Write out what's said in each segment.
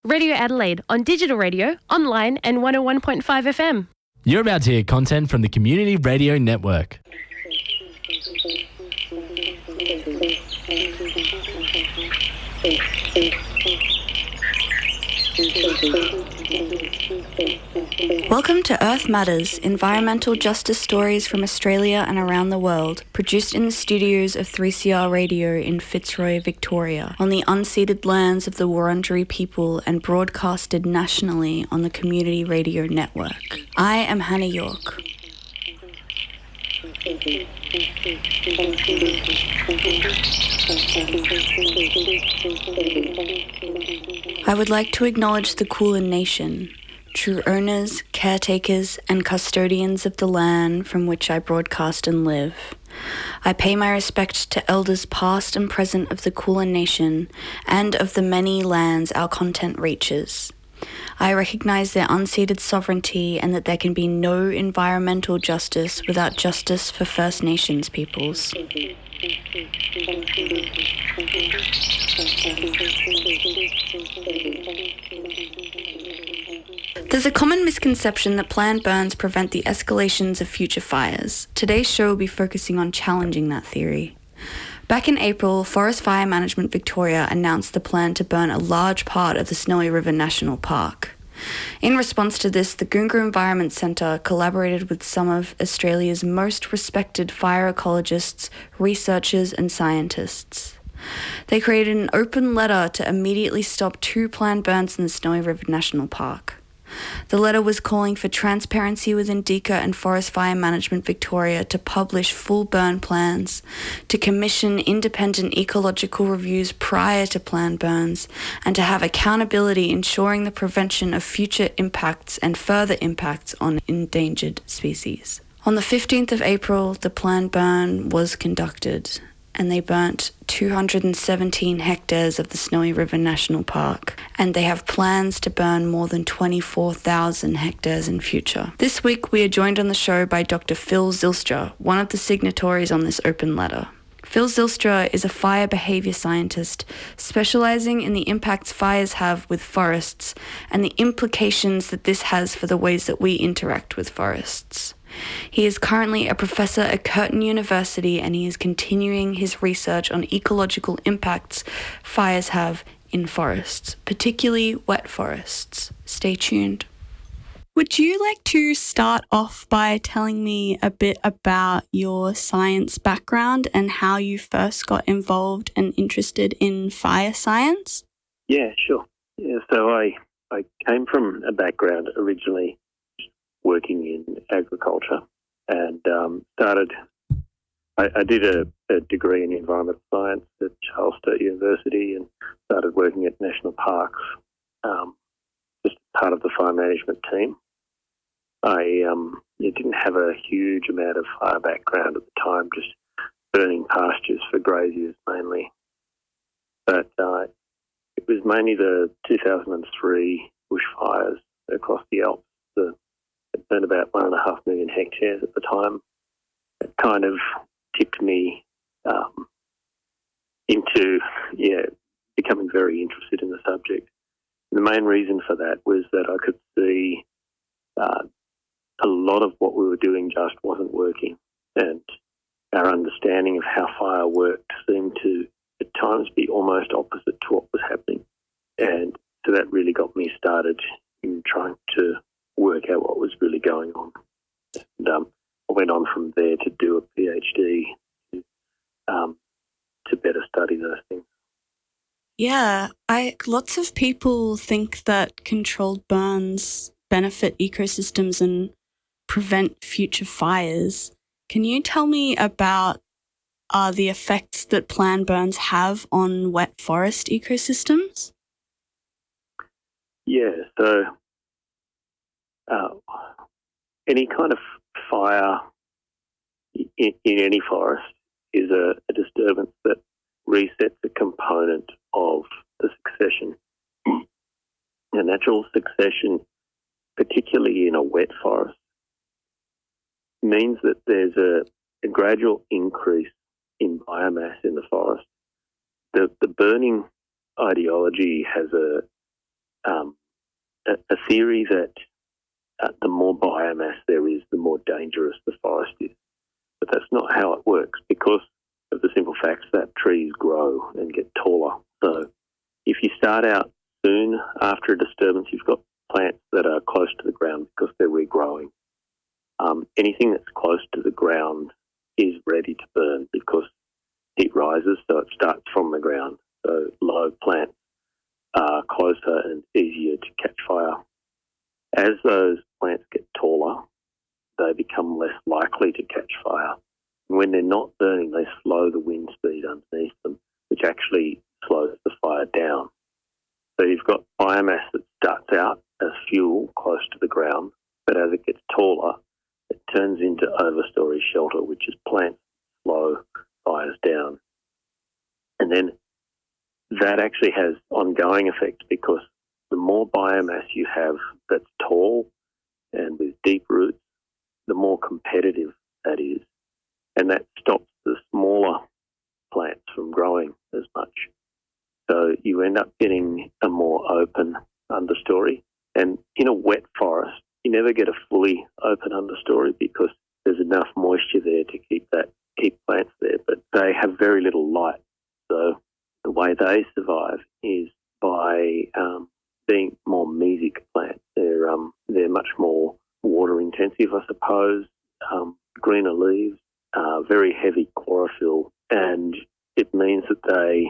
Radio Adelaide on digital radio, online and 101.5 FM. You're about to hear content from the Community Radio Network. Welcome to Earth Matters, environmental justice stories from Australia and around the world, produced in the studios of 3CR Radio in Fitzroy, Victoria, on the unceded lands of the Wurundjeri people and broadcasted nationally on the Community Radio Network. I am Hannah York. I would like to acknowledge the Kulin Nation, true owners, caretakers, and custodians of the land from which I broadcast and live. I pay my respect to elders past and present of the Kulin Nation and of the many lands our content reaches. I recognise their unceded sovereignty and that there can be no environmental justice without justice for First Nations peoples. There's a common misconception that planned burns prevent the escalations of future fires. Today's show will be focusing on challenging that theory. Back in April, Forest Fire Management Victoria announced the plan to burn a large part of the Snowy River National Park. In response to this, the Goonga Environment Centre collaborated with some of Australia's most respected fire ecologists, researchers and scientists. They created an open letter to immediately stop 2 planned burns in the Snowy River National Park. The letter was calling for transparency within DECA and Forest Fire Management Victoria to publish full burn plans, to commission independent ecological reviews prior to planned burns, and to have accountability ensuring the prevention of future impacts and further impacts on endangered species. On the 15th of April, the planned burn was conducted, and they burnt 217 hectares of the Snowy River National Park, and they have plans to burn more than 24,000 hectares in future. This week we are joined on the show by Dr. Phil Zylstra, one of the signatories on this open letter. Phil Zylstra is a fire behaviour scientist specialising in the impacts fires have with forests and the implications that this has for the ways that we interact with forests. He is currently a professor at Curtin University and he is continuing his research on ecological impacts fires have in forests, particularly wet forests. Stay tuned. Would you like to start off by telling me a bit about your science background and how you first got involved and interested in fire science? Yeah, sure. Yeah, so I came from a background originally working in agriculture and I did a degree in environmental science at Charles Sturt University and started working at national parks, just part of the fire management team. I didn't have a huge amount of fire background at the time, just burning pastures for graziers mainly. But it was mainly the 2003 bushfires across the Alps. It burned about 1.5 million hectares at the time. It kind of tipped me into becoming very interested in the subject. The main reason for that was that I could see a lot of what we were doing just wasn't working, and our understanding of how fire worked seemed to at times be almost opposite to what was happening. And so that really got me started in trying to work out what was really going on. And I went on from there to do a PhD to better study those things. Yeah, lots of people think that controlled burns benefit ecosystems and prevent future fires. Can you tell me about the effects that planned burns have on wet forest ecosystems? Yeah, so any kind of fire in any forest is a disturbance that resets a component of the succession. A natural succession, particularly in a wet forest, means that there's a gradual increase in biomass in the forest. The burning ideology has a a theory that the more biomass there is, the more dangerous the forest is. But that's not how it works, because of the simple fact that trees grow and get taller. So if you start out soon after a disturbance, you've got plants that are close to the ground because they're regrowing. Anything that's close to the ground is ready to burn because heat rises, so it starts from the ground. So low plants are closer and easier to catch fire. As those plants get taller, they become less likely to catch fire. And when they're not burning, they slow the wind speed underneath them, which actually slows the fire down. So you've got biomass that starts out as fuel close to the ground, but as it gets taller, it turns into overstory shelter, which is plants slow fires down. And then that actually has ongoing effects, because the more biomass you have that's tall and with deep roots, the more competitive that is. And that stops the smaller plants from growing as much. So you end up getting a more open understory. And in a wet forest, you never get a fully open understory because there's enough moisture there to keep plants there, but they have very little light. So the way they survive is by being more mesic plants. They're much more water intensive, I suppose, greener leaves, very heavy chlorophyll, and it means that they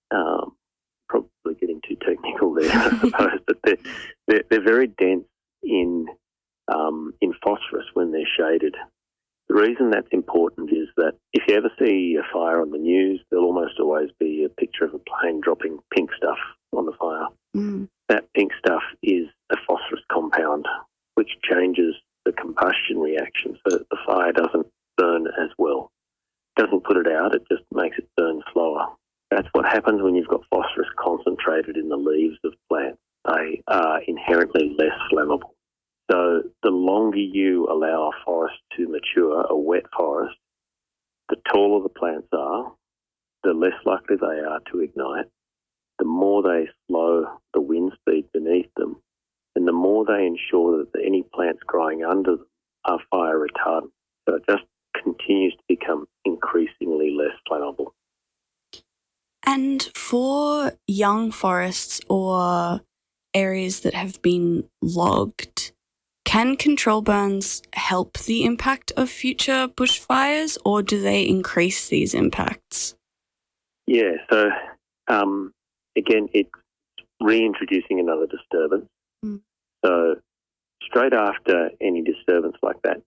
probably getting too technical there, I suppose, but they're very dense in phosphorus when they're shaded. The reason that's important is that if you ever see a fire on the news, there'll almost always be a picture of a plane dropping pink stuff on the fire. Mm. That pink stuff is a phosphorus compound, which changes the combustion reaction so that the fire doesn't burn as well. It doesn't put it out, it just makes it burn slower. That's what happens when you've got phosphorus concentrated in the leaves of plants. They are inherently less flammable. So the longer you allow a forest to mature, a wet forest, the taller the plants are, the less likely they are to ignite, the more they slow the wind speed beneath them, and the more they ensure that any plants growing under them are fire retardant. So it just continues to become increasingly less flammable. And for young forests or areas that have been logged, can control burns help the impact of future bushfires, or do they increase these impacts? Yeah, so again, it's reintroducing another disturbance. Mm. So straight after any disturbance like that,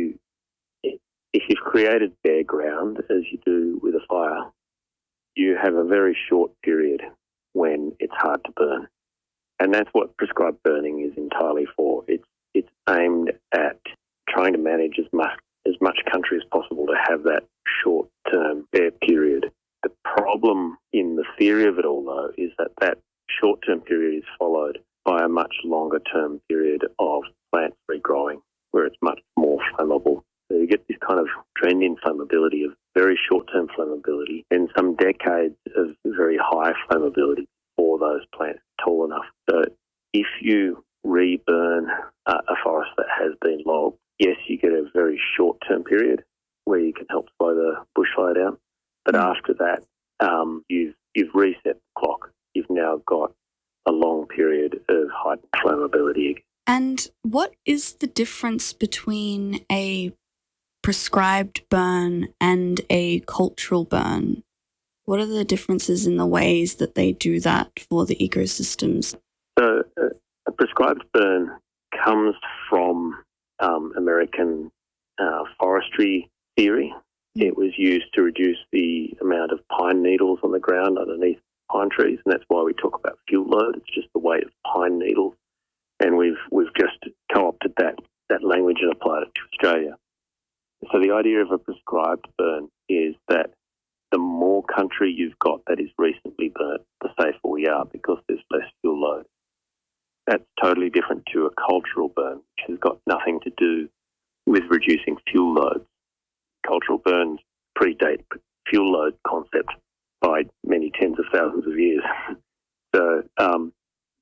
if you've created bare ground, as you do with a fire, you have a very short period when it's hard to burn. And that's what prescribed burning is entirely for. It's aimed at trying to manage as much country as possible to have that short-term bare period. The problem in the theory of it all, though, is that short-term period is followed by a much longer-term period of plants regrowing, where it's much more flammable. So you get this kind of trend in flammability of very short-term flammability and some decades of very high flammability for those plants tall enough. So if you reburn a forest that has been logged, yes, you get a very short-term period where you can help slow the bushfire down. But after that, you've reset the clock. You've now got a long period of high flammability again. And what is the difference between a prescribed burn and a cultural burn? What are the differences in the ways that they do that for the ecosystems? So a prescribed burn comes from American forestry theory. It was used to reduce the amount of pine needles on the ground underneath pine trees, and that's why we talk about fuel load. It's just the weight of pine needles, and we've just co-opted that language and applied it to Australia. So the idea of a prescribed burn is that the more country you've got that is recently burnt, the safer we are because there's less fuel load. That's totally different to a cultural burn, which has got nothing to do with reducing fuel loads. Cultural burns predate fuel load concept by many tens of thousands of years. So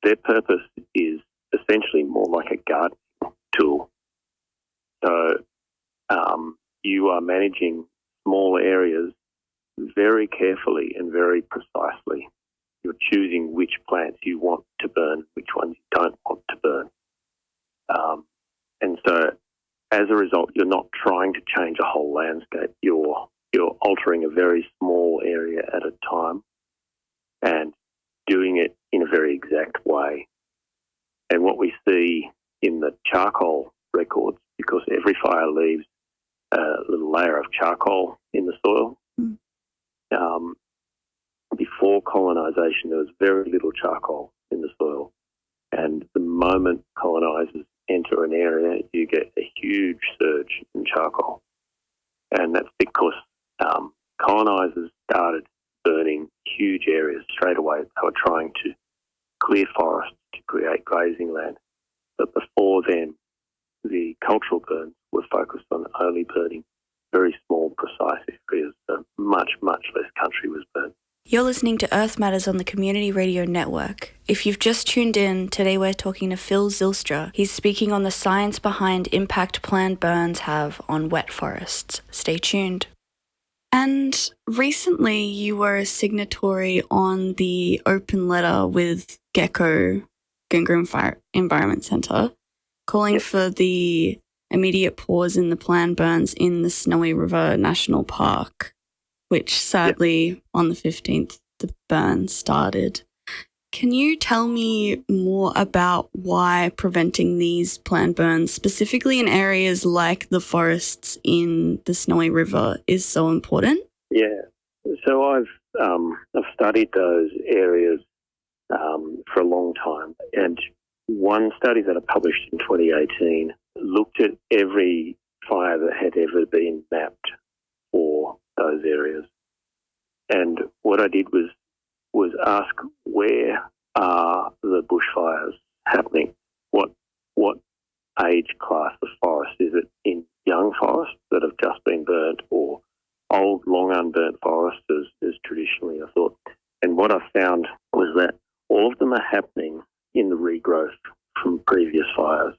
their purpose is essentially more like a gardening tool. So you are managing small areas very carefully and very precisely. You're choosing which plants you want to burn, which ones you don't want to burn. And so as a result, you're not trying to change a whole landscape. You're altering a very small area at a time and doing it in a very exact way. And what we see in the charcoal records, because every fire leaves a little layer of charcoal in the soil. Before colonisation, there was very little charcoal in the soil. And the moment colonisers enter an area, you get a huge surge in charcoal. And that's because colonisers started burning huge areas straight away. They were trying to clear forests to create grazing land. But before then, the cultural burns were focused on only burning very small, precise areas. So much, much less country was burnt. You're listening to Earth Matters on the Community Radio Network. If you've just tuned in, today we're talking to Phil Zylstra. He's speaking on the science behind impact planned burns have on wet forests. Stay tuned. And recently you were a signatory on the open letter with GECO, Gungarum Fire Environment Centre, calling for the immediate pause in the planned burns in the Snowy River National Park, which sadly on the 15th the burn started. Can you tell me more about why preventing these planned burns, specifically in areas like the forests in the Snowy River, is so important? Yeah. So I've studied those areas for a long time, and one study that I published in 2018 looked at every fire that had ever been mapped for those areas. And what I did was ask, where are the bushfires happening? What age class of forest? Is it in young forests that have just been burnt, or old, long unburnt forests as traditionally I thought? And what I found was that all of them are happening in the regrowth from previous fires.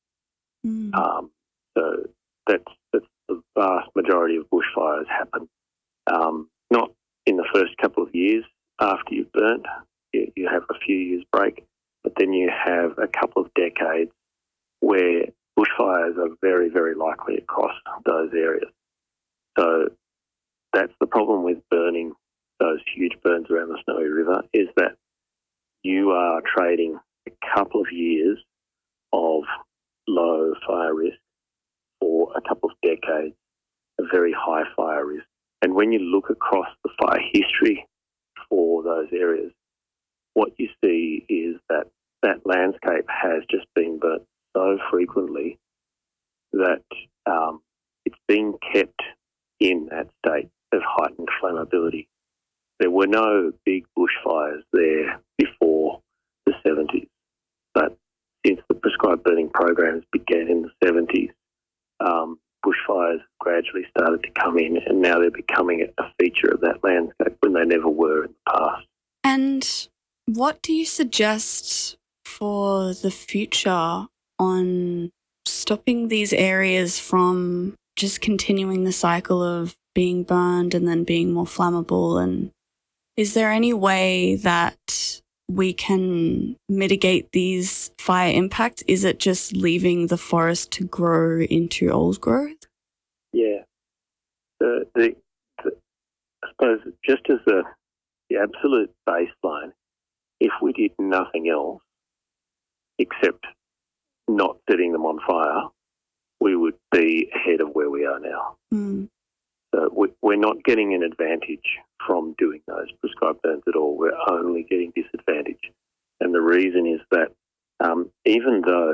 So that's the vast majority of bushfires happen not in the first couple of years after you've burnt. You have a few years break, but then you have a couple of decades where bushfires are very, very likely across those areas. So that's the problem with burning those huge burns around the Snowy River, is that you are trading a couple of years of low fire risk for a couple of decades of very high fire risk. And when you look across the fire history for those areas, what you see is that that landscape has just been burnt so frequently that it's being kept in that state of heightened flammability. There were no big bushfires there before the 70s, but since the prescribed burning programs began in the 70s, bushfires gradually started to come in, and now they're becoming a feature of that landscape when they never were in the past. And what do you suggest for the future on stopping these areas from just continuing the cycle of being burned and then being more flammable? And is there any way that we can mitigate these fire impacts? Is it just leaving the forest to grow into old growth? Yeah. I suppose just as the absolute baseline, if we did nothing else except not setting them on fire, we would be ahead of where we are now. So we're not getting an advantage from doing those prescribed burns at all. We're only getting disadvantage. And the reason is that even though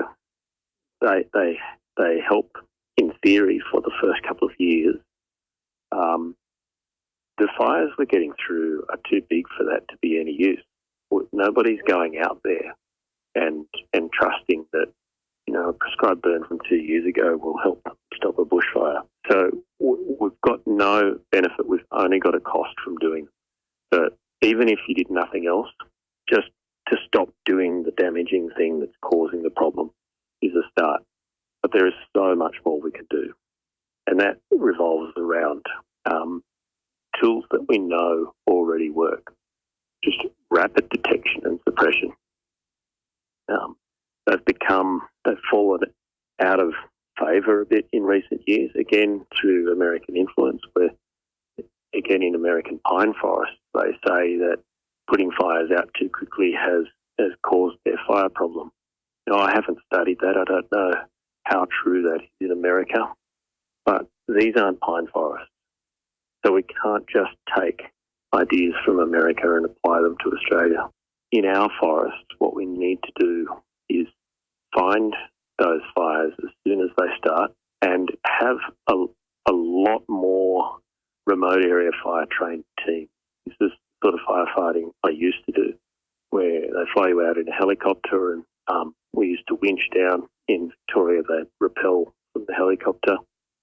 they help in theory for the first couple of years, the fires we're getting through are too big for that to be any use. Nobody's going out there and trusting that, a prescribed burn from 2 years ago will help stop a bushfire. So we've got no benefit. We've only got a cost from doing it. So even if you did nothing else, just to stop doing the damaging thing that's causing the problem is a start. But there is so much more we can do. And that revolves around tools that we know already work. Just rapid detection and suppression. They've fallen out of favour a bit in recent years, again through American influence, where, again, in American pine forests, they say that putting fires out too quickly has caused their fire problem. Now, I haven't studied that. I don't know how true that is in America, but these aren't pine forests. So we can't just take ideas from America and apply them to Australia. In our forest, what we need to do is find those fires as soon as they start and have a lot more remote area fire trained teams. This is the sort of firefighting I used to do, where they fly you out in a helicopter, and we used to winch down in Victoria. They rappel from the helicopter.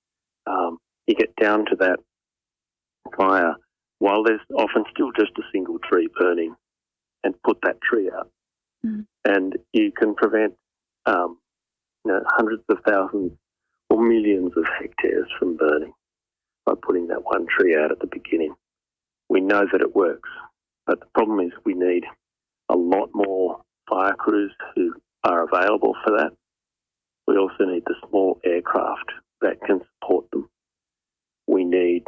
You get down to that fire while there's often still just a single tree burning, and put that tree out. And you can prevent hundreds of thousands or millions of hectares from burning by putting that one tree out at the beginning. We know that it works, but the problem is we need a lot more fire crews who are available for that. We also need the small aircraft that can support them. We need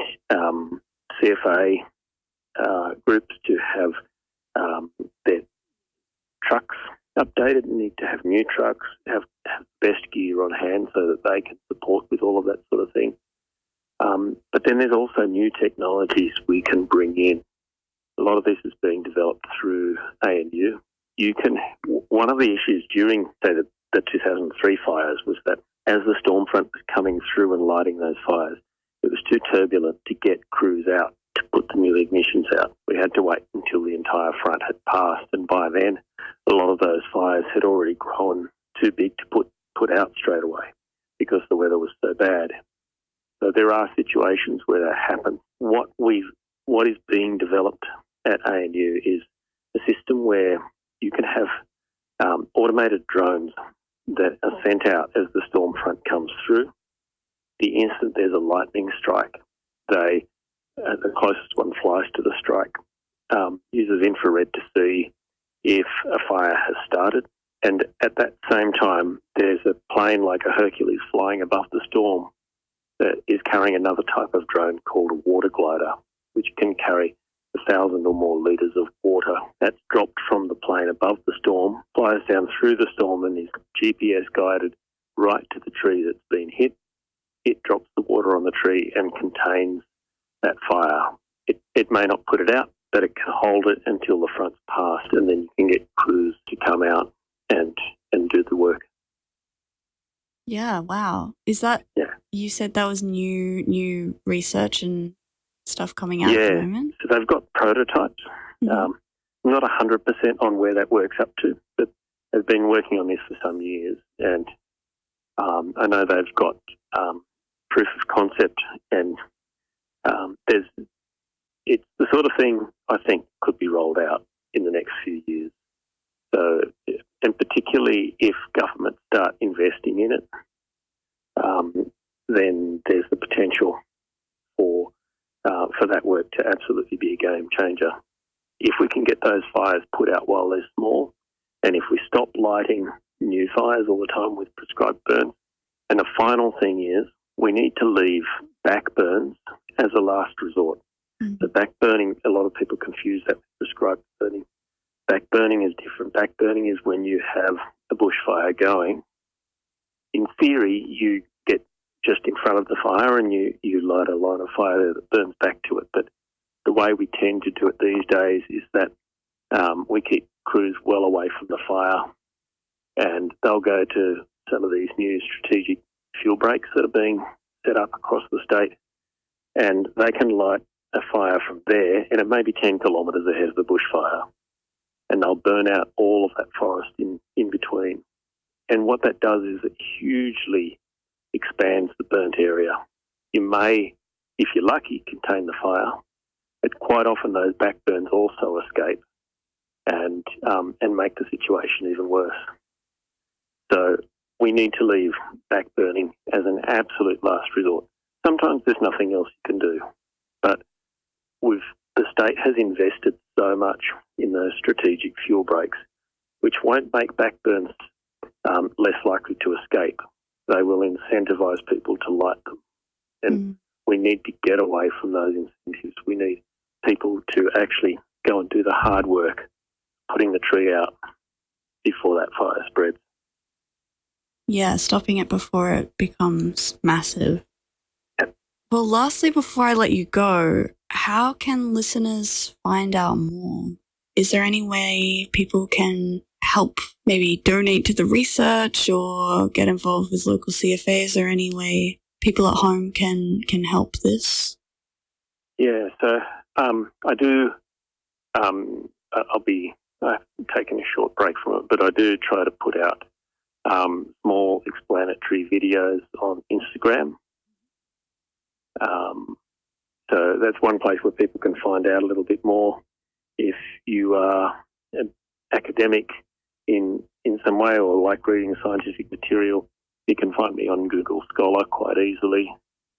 CFA groups to have their trucks updated, need to have new trucks, have best gear on hand so that they can support with all of that sort of thing. But then there's also new technologies we can bring in. A lot of this is being developed through ANU. One of the issues during, say, the 2003 fires was that as the storm front was coming through and lighting those fires, it was too turbulent to get crews out to put the new ignitions out. We had to wait until the entire front had passed, and by then a lot of those fires had already grown too big to put out straight away because the weather was so bad. So there are situations where that happens. What is being developed at ANU is a system where you can have automated drones that are sent out as the storm front comes through. The instant there's a lightning strike, the closest one flies to the strike, uses infrared to see if a fire has started. And at that same time, there's a plane like a Hercules flying above the storm that is carrying another type of drone called a water glider, which can carry 1,000 or more litres of water. That's dropped from the plane above the storm, flies down through the storm, and is GPS guided right to the tree that's been hit. It drops the water on the tree and contains that fire. It may not put it out, but it can hold it until the front's passed, and then you can get crews to come out and do the work. Yeah, wow. Is that, you said that was new research and stuff coming out at the moment? So they've got prototypes. I'm not 100% on where that works up to, but they've been working on this for some years, and I know they've got proof of concept, and it's the sort of thing I think could be rolled out in the next few years. So, and particularly if governments start investing in it, then there's the potential for that work to absolutely be a game changer. If we can get those fires put out while they're small, and if we stop lighting new fires all the time with prescribed burns. And the final thing is we need to leave back burns as a last resort. So back burning, a lot of people confuse that with prescribed burning. Back burning is different. Back burning is when you have a bushfire going. In theory, you get just in front of the fire and you light a line of fire there that burns back to it. But the way we tend to do it these days is that we keep crews well away from the fire, and they'll go to some of these new strategic fuel breaks that are being set up across the state, and they can light a fire from there, and it may be 10 kilometres ahead of the bushfire, and they'll burn out all of that forest in between. And what that does is it hugely expands the burnt area. You may, if you're lucky, contain the fire, but quite often those backburns also escape and make the situation even worse. So we need to leave backburning as an absolute last resort. Sometimes there's nothing else you can do, but the state has invested so much in those strategic fuel breaks, which won't make backburns less likely to escape. They will incentivise people to light them. And we need to get away from those incentives. We need people to actually go and do the hard work, putting the tree out before that fire spreads. Yeah, stopping it before it becomes massive. Well, lastly, before I let you go, how can listeners find out more? Is there any way people can help, maybe donate to the research or get involved with local CFA? Is there any way people at home can help this? Yeah, so I do, I'll be taking a short break from it, but I do try to put out small explanatory videos on Instagram. So that's one place where people can find out a little bit more. If you are an academic in some way or like reading scientific material, you can find me on Google Scholar quite easily.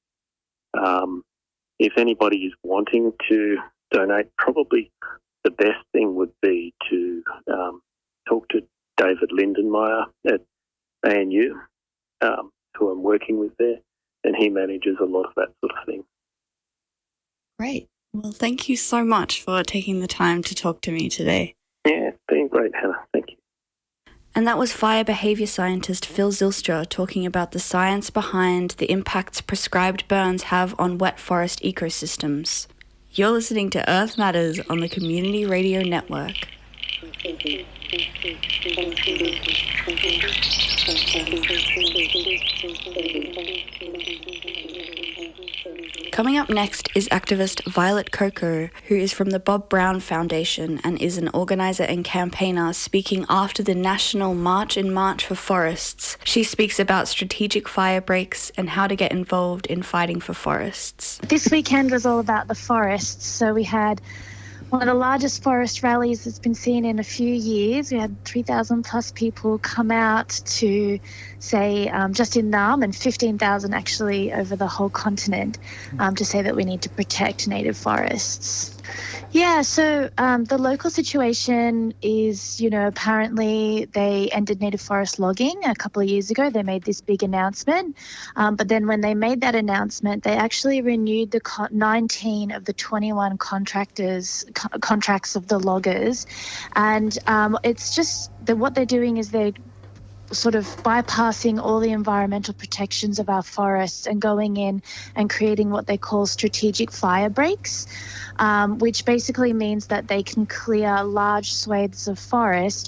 If anybody is wanting to donate, probably the best thing would be to talk to David Lindenmeyer at ANU, who I'm working with there, and he manages a lot of that sort of thing. Great. Well, thank you so much for taking the time to talk to me today. Yeah, it's been great, Hannah. Thank you. And that was fire behaviour scientist Phil Zylstra talking about the science behind the impacts prescribed burns have on wet forest ecosystems. You're listening to Earth Matters on the Community Radio Network. Coming up next is activist Violet Coco, who is from the Bob Brown Foundation and is an organiser and campaigner speaking after the National March in March for Forests. She speaks about strategic fire breaks and how to get involved in fighting for forests. This weekend was all about the forests, so we had one of the largest forest rallies that's been seen in a few years. We had 3,000 plus people come out to say, just in Naarm, and 15,000 actually over the whole continent, to say that we need to protect native forests. Yeah, so the local situation is, apparently they ended native forest logging a couple of years ago. They made this big announcement. But then when they made that announcement, they actually renewed the 19 of the 21 contracts of the loggers. And it's just that what they're doing is they're sort of bypassing all the environmental protections of our forests and going in and creating what they call strategic fire breaks, which basically means that they can clear large swathes of forest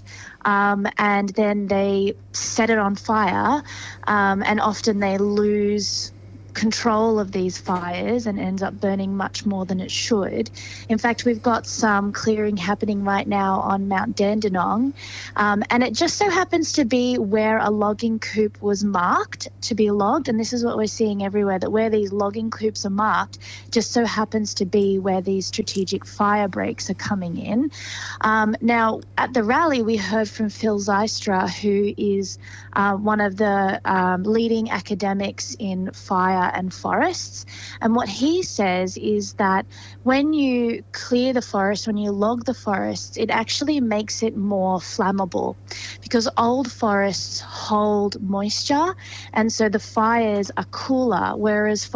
and then they set it on fire, and often they lose control of these fires and ends up burning much more than it should. In fact, we've got some clearing happening right now on Mount Dandenong, and it just so happens to be where a logging coupe was marked to be logged, and this is what we're seeing everywhere, that where these logging coupes are marked just so happens to be where these strategic fire breaks are coming in. Now, at the rally, we heard from Phil Zylstra, who is one of the leading academics in fire and forests. And what he says is that when you clear the forest, when you log the forest, it actually makes it more flammable because old forests hold moisture, and so the fires are cooler, whereas